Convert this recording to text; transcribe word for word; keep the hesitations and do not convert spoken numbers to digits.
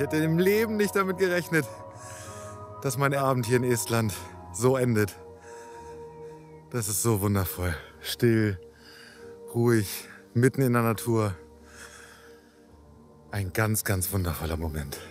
hätte im Leben nicht damit gerechnet, dass mein Abend hier in Estland so endet. Das ist so wundervoll. Still, ruhig, mitten in der Natur. Ein ganz, ganz wundervoller Moment.